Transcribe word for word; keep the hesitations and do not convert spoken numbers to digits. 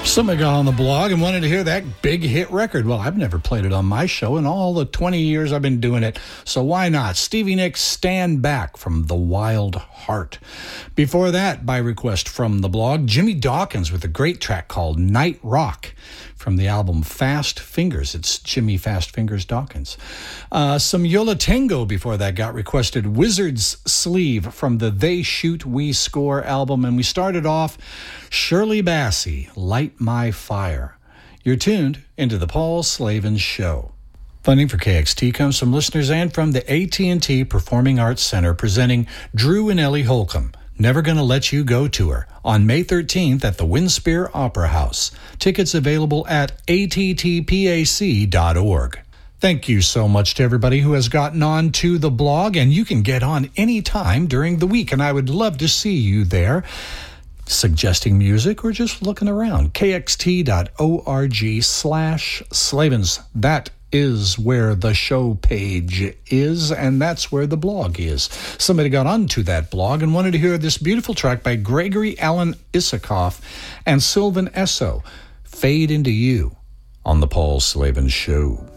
Somebody got on the blog and wanted to hear that big hit record. Well, I've never played it on my show in all the twenty years I've been doing it, so why not? Stevie Nicks, Stand Back from The Wild Heart. Before that, by request from the blog, Jimmy Dawkins with a great track called Night Rock from the album Fast Fingers. It's Jimmy Fast Fingers Dawkins. Uh, some Yo La Tengo before that got requested, Wizard's Sleeve from the They Shoot, We Score album. And we started off Shirley Bassey, Light My Fire. You're tuned into the Paul Slavin Show. Funding for K X T comes from listeners and from the A T and T Performing Arts Center presenting Drew and Ellie Holcomb, Never Gonna Let You Go tour on May thirteenth at the Winspear Opera House. Tickets available at A T T P A C dot org. Thank you so much to everybody who has gotten on to the blog, and you can get on any time during the week, and I would love to see you there, suggesting music or just looking around. K X T dot org slash Slavins. That is where the show page is, and that's where the blog is. Somebody got onto that blog and wanted to hear this beautiful track by Gregory Alan Issakoff and Sylvan Esso, Fade Into You, on the Paul Slavin Show.